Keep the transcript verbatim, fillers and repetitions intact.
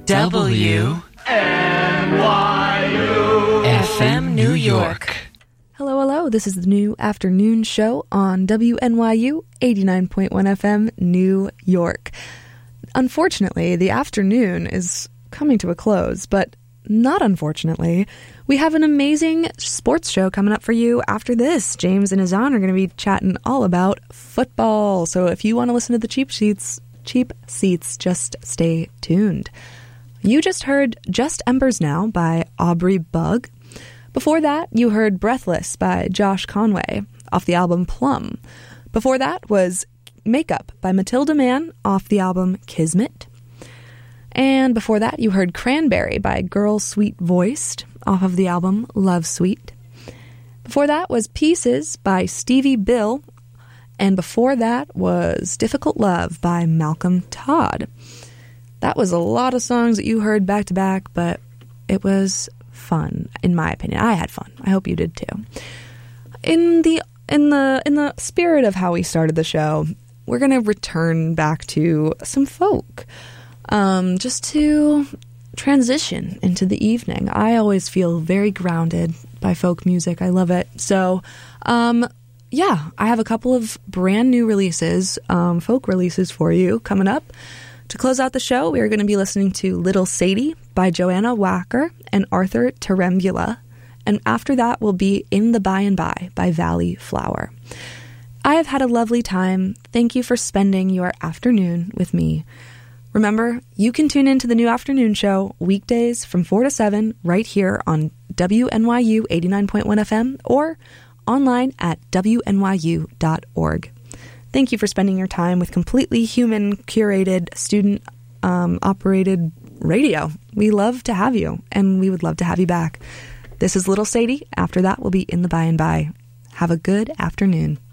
W N Y U F M New York. Hello, hello. This is the new afternoon show on W N Y U eighty-nine point one F M New York. Unfortunately, the afternoon is coming to a close, but not unfortunately. We have an amazing sports show coming up for you after this. James and Azan are going to be chatting all about football. So if you want to listen to the cheap seats, cheap seats, just stay tuned. You just heard Just Embers Now by Aubrey Bug. Before that, you heard Breathless by Josh Conway off the album Plum. Before that was Makeup by Matilda Mann off the album Kismet. And before that, you heard Cranberry by Girl Sweet Voiced off of the album Love Sweet. Before that was Pieces by Stevie Bill. And before that was Difficult Love by Malcolm Todd. That was a lot of songs that you heard back to back, but it was fun, in my opinion. I had fun. I hope you did too. In the in the in the spirit of how we started the show, we're gonna return back to some folk, um, just to transition into the evening. I always feel very grounded by folk music. I love it. So, um, yeah, I have a couple of brand new releases, um, folk releases for you coming up. To close out the show, we are going to be listening to Little Sadie by Joanna Wacker and Arthur Tarembula. And after that will be In the By and By by Valley Flower. I have had a lovely time. Thank you for spending your afternoon with me. Remember, you can tune into the new afternoon show weekdays from four to seven right here on W N Y U eighty-nine point one F M or online at W N Y U dot org. Thank you for spending your time with completely human, curated, student-operated um, radio. We love to have you, and we would love to have you back. This is Little Sadie. After that, we'll be In the By and By. Have a good afternoon.